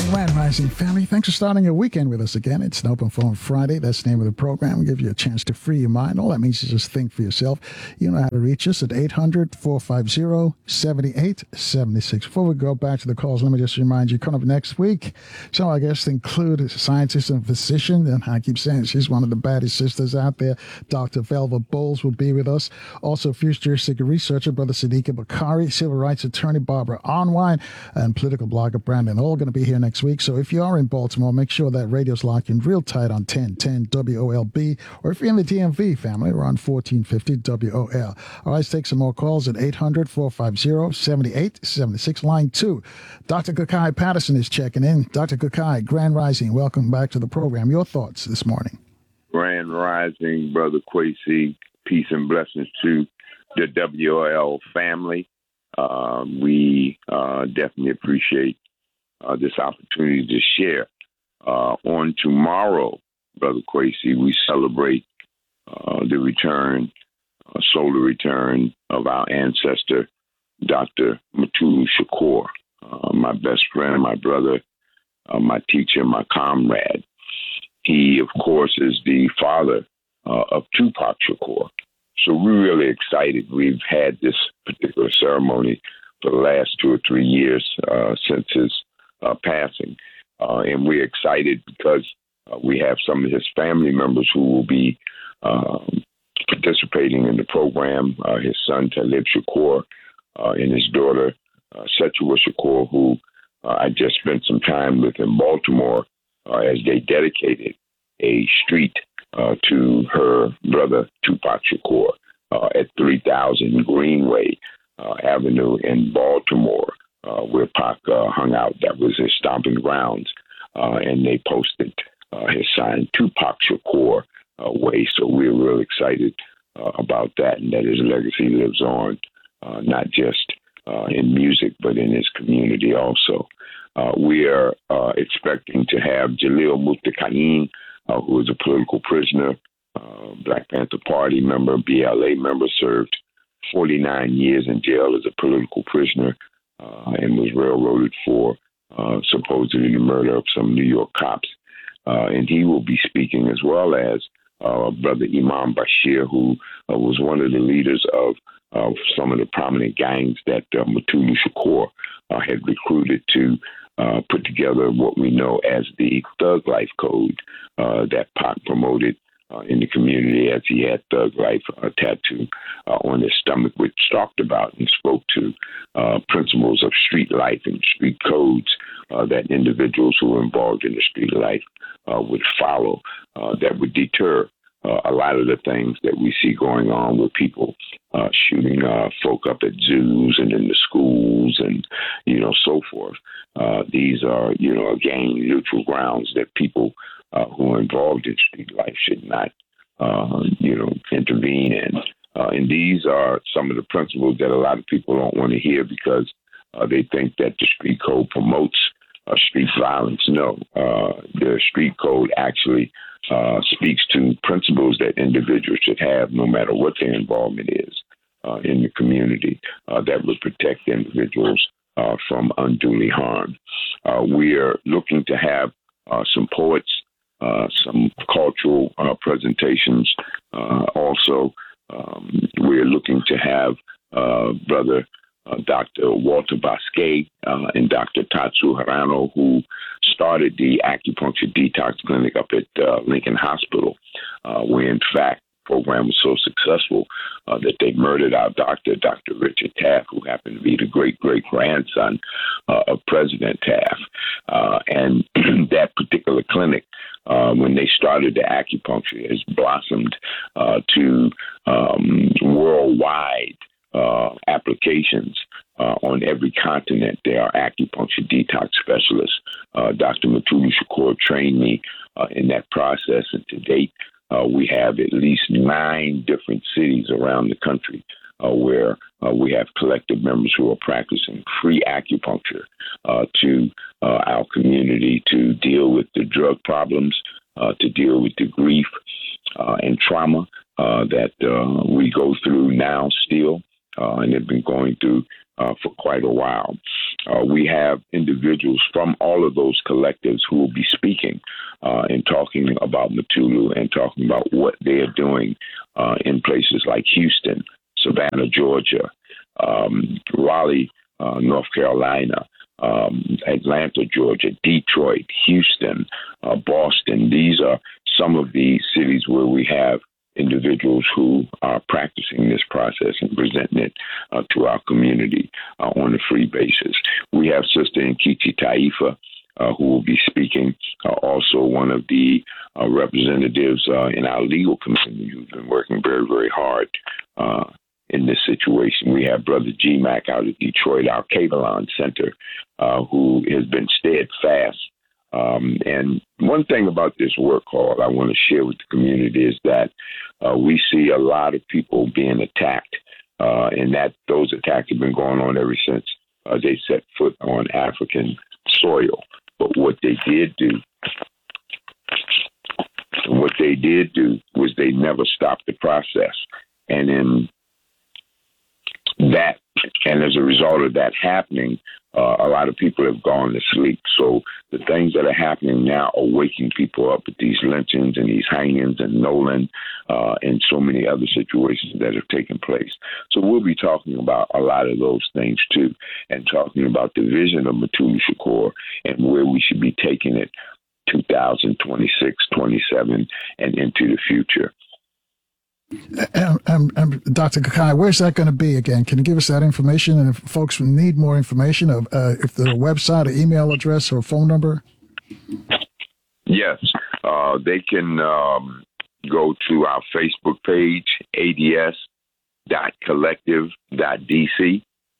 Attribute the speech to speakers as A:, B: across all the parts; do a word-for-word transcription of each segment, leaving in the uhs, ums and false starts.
A: Grand Rising family, thanks for starting your weekend with us again. It's an open phone Friday. That's the name of the program. We'll give you a chance to free your mind. All that means is just think for yourself. You know how to reach us at eight hundred, four five zero, seven eight seven six. Before we go back to the calls, let me just remind you, coming up next week, some of our guests include a scientist and physician, and I keep saying she's one of the baddest sisters out there. Doctor Velva Bowles will be with us. Also, futuristic researcher, Brother Sadiqa Bakari, civil rights attorney, Barbara Onwine, and political blogger, Brandon, all going to be here next week. So if you are in Baltimore, make sure that radio's locked in real tight on ten ten W O L B. Or if you're in the D M V family, we're on fourteen fifty W O L. All right, let's take some more calls at eight hundred, four five zero, seven eight seven six. Line two. Doctor Kukai Patterson is checking in. Doctor Kukai, Grand Rising, welcome back to the program. Your thoughts this morning?
B: Grand Rising, Brother Kwesi. Peace and blessings to the W O L family. Uh, we uh, definitely appreciate Uh, this opportunity to share. Uh, on tomorrow, Brother Kwesi, we celebrate uh, the return, uh, solar return of our ancestor, Doctor Mutulu Shakur, uh, my best friend, my brother, uh, my teacher, my comrade. He, of course, is the father uh, of Tupac Shakur. So we're really excited. We've had this particular ceremony for the last two or three years uh, since his Uh, passing. Uh, and we're excited because uh, we have some of his family members who will be um, participating in the program. Uh, his son, Talib Shakur, uh, and his daughter, uh, Setua Shakur, who uh, I just spent some time with in Baltimore uh, as they dedicated a street uh, to her brother, Tupac Shakur, uh, at three thousand Greenway uh, Avenue in Baltimore. Uh, where Pac uh, hung out. That was his stomping grounds. Uh, and they posted uh, his sign, Tupac Shakur uh, Way. So we're real excited uh, about that, and that his legacy lives on, uh, not just uh, in music, but in his community also. Uh, we are uh, expecting to have Jalil Muftaqeen, uh, who is a political prisoner, uh, Black Panther Party member, B L A member, served forty-nine years in jail as a political prisoner. Uh, and was railroaded for uh, supposedly the murder of some New York cops. Uh, and he will be speaking, as well as uh, Brother Imam Bashir, who uh, was one of the leaders of uh, some of the prominent gangs that uh, Mutulu Shakur uh, had recruited to uh, put together what we know as the Thug Life Code uh, that Pac promoted Uh, in the community, as he had Thug Life uh, tattoo uh, on his stomach, which talked about and spoke to uh, principles of street life and street codes uh, that individuals who were involved in the street life uh, would follow, uh, that would deter uh, a lot of the things that we see going on with people uh, shooting uh, folk up at zoos and in the schools and, you know, so forth. Uh, these are, you know, again, neutral grounds that people Uh, who are involved in street life should not, uh, you know, intervene in. Uh, and these are some of the principles that a lot of people don't want to hear because uh, they think that the street code promotes uh, street violence. No, uh, the street code actually uh, speaks to principles that individuals should have no matter what their involvement is uh, in the community uh, that would protect individuals uh, from unduly harm. Uh, we are looking to have uh, some poets, Uh, some cultural uh, presentations. Uh, also, um, we're looking to have uh, Brother uh, Doctor Walter Bosque uh, and Doctor Tatsu Harano, who started the acupuncture detox clinic up at uh, Lincoln Hospital, uh, where, in fact, the program was so successful uh, that they murdered our doctor, Doctor Richard Taft, who happened to be the great-great-grandson uh, of President Taft. Uh, and that particular clinic, Uh, when they started the acupuncture, has blossomed uh, to um, worldwide uh, applications uh, on every continent. There are acupuncture detox specialists. Uh, Doctor Mutulu Shakur trained me uh, in that process, and to date, uh, we have at least nine different cities around the country uh, where uh, we have collective members who are practicing free acupuncture uh, to uh, our community to deal with the drug problems, uh, to deal with the grief uh, and trauma uh, that uh, we go through now still. uh, and have been going through uh, for quite a while. Uh, we have individuals from all of those collectives who will be speaking uh, and talking about Mutulu and talking about what they are doing uh, in places like Houston, Savannah, Georgia, um, Raleigh, uh, North Carolina, um, Atlanta, Georgia, Detroit, Houston, uh, Boston. These are some of the cities where we have individuals who are practicing this process and presenting it uh, to our community uh, on a free basis. We have Sister Nkechi Taifa, uh, who will be speaking, uh, also one of the uh, representatives uh, in our legal community who's been working very, very hard uh, in this situation. We have Brother G Mac out of Detroit, our Kavalon Center, uh, who has been steadfast. Um, and one thing about this work call I want to share with the community is that uh, we see a lot of people being attacked, uh, and that those attacks have been going on ever since uh, they set foot on African soil. But what they did do, what they did do was they never stopped the process. And in that, and as a result of that happening, uh, a lot of people have gone to sleep. So the things that are happening now are waking people up with these lynchings and these hangings and Nolan uh, and so many other situations that have taken place. So we'll be talking about a lot of those things too, and talking about the vision of Mutulu Shakur and where we should be taking it two thousand twenty-six, twenty-seven, and into the future.
A: Um, um, um, Doctor Kakai, where's that going to be again? Can you give us that information? And if folks need more information, of uh, if the website, or email address, or phone number?
B: Yes, uh, they can um, go to our Facebook page, A D S dot collective dot D C,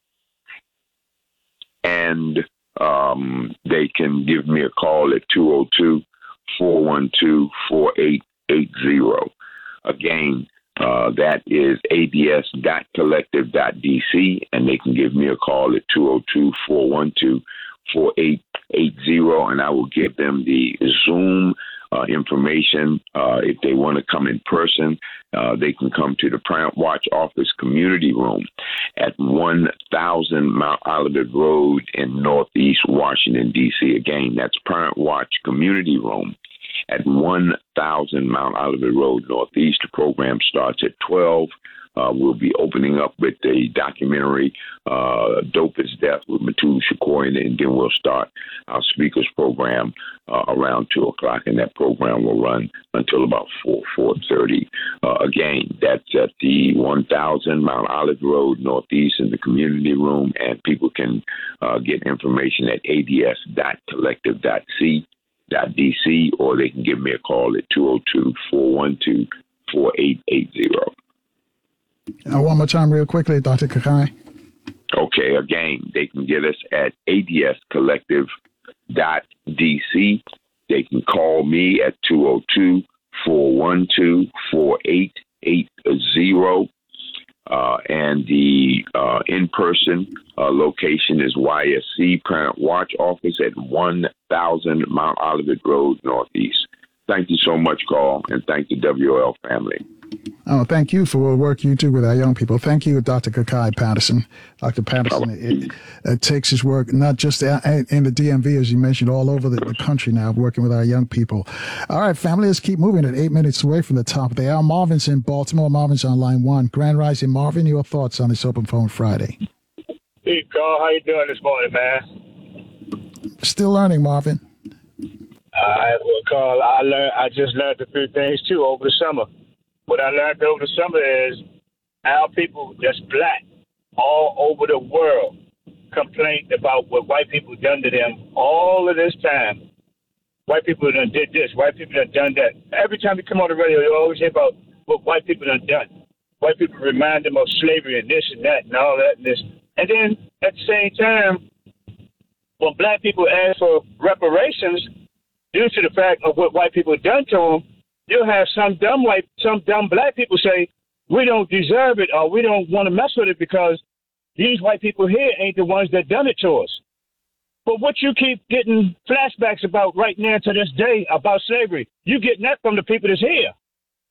B: and um, they can give me a call at two oh two, four one two, four eight eight zero. Again, Uh, that is A D S dot collective dot D C, and they can give me a call at two oh two, four one two, four eight eight zero, and I will give them the Zoom uh, information. Uh, if they want to come in person, uh, they can come to the Parent Watch Office Community Room at one thousand Mount Olivet Road in Northeast Washington, D C. Again, that's Parent Watch Community Room at one thousand Mount Olivet Road, Northeast. The program starts at twelve. Uh, we'll be opening up with a documentary, uh, Dope is Death, with Mutulu Shakur, and then we'll start our speakers program uh, around two o'clock, and that program will run until about four, four thirty. Uh, again, that's at the one thousand Mount Olivet Road, Northeast, in the community room, and people can uh, get information at A D S dot collective dot D C, or they can give me a call at two oh two, four one two, four eight eight zero.
A: Uh, one more time real quickly, Doctor Kakai.
B: Okay, again, they can get us at A D S collective dot D C. They can call me at two oh two, four one two, four eight eight zero. Uh, and the uh, in-person uh, location is Y S C Parent Watch Office at one thousand Mount Olivet Road, Northeast. Thank you so much, Carl, and thank the W O L family.
A: Oh, thank you for the work you do with our young people. Thank you, Doctor Kakai Patterson. Doctor Patterson it, it takes his work not just in the D M V, as you mentioned, all over the, the country now, working with our young people. All right, family, let's keep moving at eight minutes away from the top of the hour. Marvin's in Baltimore. Marvin's on line one. Grand Rising, Marvin, your thoughts on this Open Phone Friday?
C: Hey, Carl, how you doing this morning, man?
A: Still learning, Marvin.
C: All right, well, Carl, I learned. I just learned a few things, too, over the summer. What I learned over the summer is our people that's black all over the world complained about what white people done to them all of this time. White people done did this. White people done done that. Every time you come on the radio, you always hear about what white people done done. White people remind them of slavery and this and that and all that and this. And then at the same time, when black people ask for reparations due to the fact of what white people done to them, you'll have some dumb white, some dumb black people say, we don't deserve it or we don't want to mess with it because these white people here ain't the ones that done it to us. But what you keep getting flashbacks about right now to this day about slavery, you getting that from the people that's here.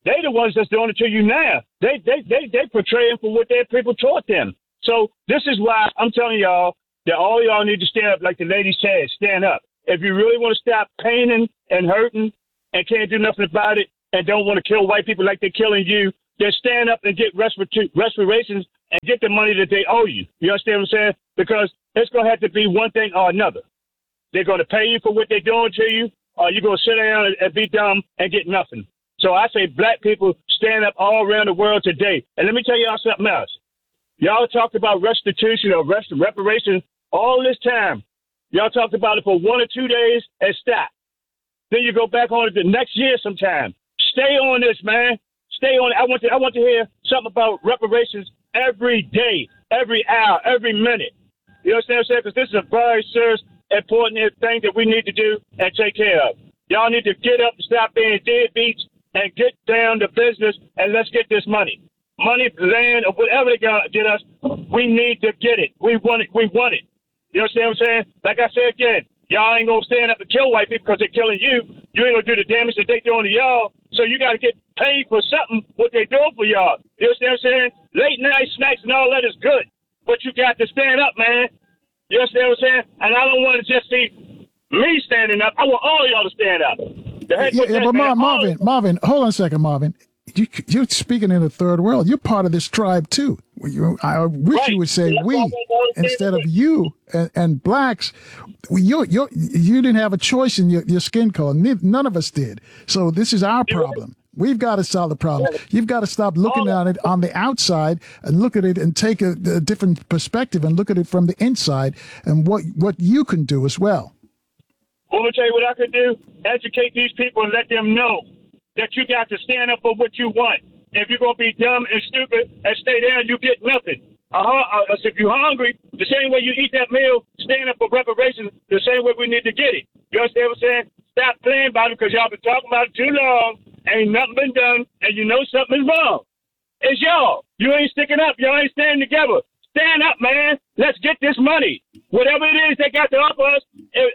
C: They the ones that's doing it to you now. They they they they portraying for what their people taught them. So this is why I'm telling y'all that all y'all need to stand up, like the lady said, stand up. If you really want to stop paining and hurting and can't do nothing about it and don't want to kill white people like they're killing you, then stand up and get respir- respirations and get the money that they owe you. You understand what I'm saying? Because it's going to have to be one thing or another. They're going to pay you for what they're doing to you, or you're going to sit down and, and be dumb and get nothing. So I say black people stand up all around the world today. And let me tell y'all something else. Y'all talked about restitution or rest- reparations all this time. Y'all talked about it for one or two days and stop. Then you go back on it the next year sometime. Stay on this, man. Stay on it. I want to I want to hear something about reparations every day, every hour, every minute. You understand what I'm saying? Because this is a very serious, important thing that we need to do and take care of. Y'all need to get up and stop being deadbeats and get down to business, and let's get this money. Money, land, or whatever they got to get us, we need to get it. We want it. We want it. You understand what I'm saying? Like I said again, y'all ain't going to stand up and kill white people because they're killing you. You ain't going to do the damage that they doing to y'all. So you got to get paid for something, what they doing for y'all. You understand what I'm saying? Late night snacks and all that is good, but you got to stand up, man. You understand what I'm saying? And I don't want to just see me standing up. I want all of y'all to stand up.
A: Yeah, yeah, but Mar- Marvin, Marvin, hold on a second, Marvin. You, you're speaking in the third world. You're part of this tribe too. You, I wish
C: Right.
A: you would say
C: That's
A: we
C: why I
A: instead of you and, and blacks. You, you, you didn't have a choice in your, your skin color. None of us did. So this is our problem. We've got to solve the problem. You've got to stop looking at it on the outside and look at it and take a, a different perspective and look at it from the inside and what, what you can do as well.
C: Well, let me tell you what I could do. Educate these people and let them know that you got to stand up for what you want. If you're going to be dumb and stupid and stay there, you get nothing. Uh-huh. Uh, if you're hungry, the same way you eat that meal, stand up for reparations, the same way we need to get it. You understand what I'm saying? Stop playing about it because y'all been talking about it too long. Ain't nothing been done, and you know something is wrong. It's y'all. You ain't sticking up. Y'all ain't standing together. Stand up, man. Let's get this money. Whatever it is they got to offer us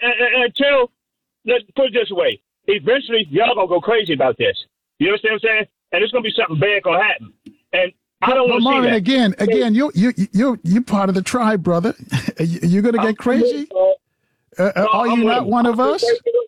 C: until, let's put it this way, eventually y'all going to go crazy about this. You understand what I'm saying? And it's going to be something bad going to happen. And I don't want to see that.
A: Again, again, you you you you part of the tribe, brother. You're going to get crazy? Uh, uh, are you not one of us?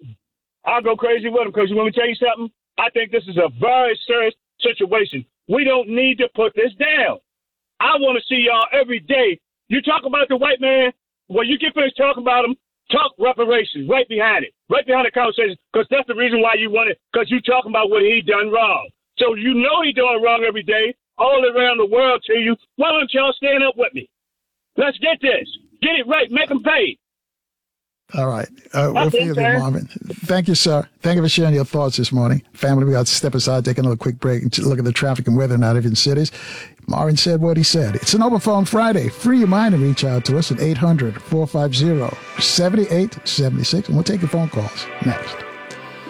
C: I'll go crazy with them because you want me to tell you something? I think this is a very serious situation. We don't need to put this down. I want to see y'all every day. You talk about the white man, when you get finished talking about him, talk reparations right behind it, right behind the conversation, because that's the reason why you want it, because you talking about what he done wrong. So you know he doing wrong every day, all around the world to you. Why don't y'all stand up with me? Let's get this. Get it right. Make them pay.
A: All right. Uh, we'll feel you, Marvin. Thank you, sir. Thank you for sharing your thoughts this morning. Family, we got to step aside, take another quick break, and look at the traffic and weather in our different cities. Marvin said what he said. It's an Open Phone Friday. Free your mind and reach out to us at eight hundred, four five zero, seven eight seven six, and we'll take your phone calls next.